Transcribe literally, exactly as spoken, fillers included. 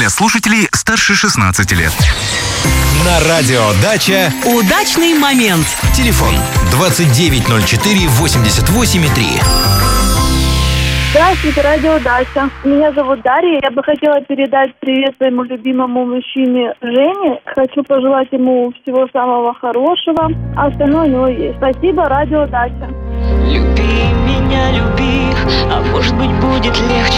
для слушателей старше шестнадцати лет. На радио «Дача» удачный момент. Телефон двадцать девять ноль четыре восемьдесят восемь три. Здравствуйте, радио «Дача». Меня зовут Дарья. Я бы хотела передать привет своему любимому мужчине Жене. Хочу пожелать ему всего самого хорошего. А остальное у него есть. Спасибо, радио «Дача». Люби меня, люби, а может быть будет легче.